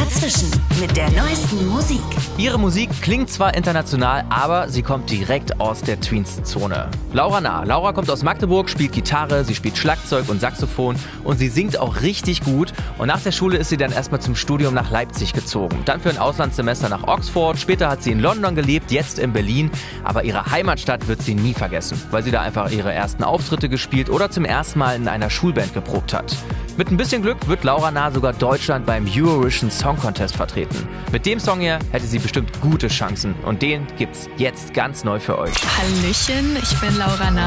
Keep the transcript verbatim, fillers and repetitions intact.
dazwischen mit der neuesten Musik. Ihre Musik klingt zwar international, aber sie kommt direkt aus der Tweens-Zone. Laura Nah. Laura kommt aus Magdeburg, spielt Gitarre, sie spielt Schlagzeug und Saxophon und sie singt auch richtig gut. Und nach der Schule ist sie dann erstmal zum Studium nach Leipzig gezogen. Dann für ein Auslandssemester nach Oxford. Später hat sie in London gelebt, jetzt in Berlin. Aber ihre Heimatstadt wird sie nie vergessen, weil sie da einfach ihre ersten Auftritte gespielt oder zum ersten Mal in einer Schulband geprobt hat. Mit ein bisschen Glück wird Laura Nah sogar Deutschland beim Eurovision Song Contest vertreten. Mit dem Song hier hätte sie bestimmt gute Chancen und den gibt's jetzt ganz neu für euch. Hallöchen, ich bin Laura Nah.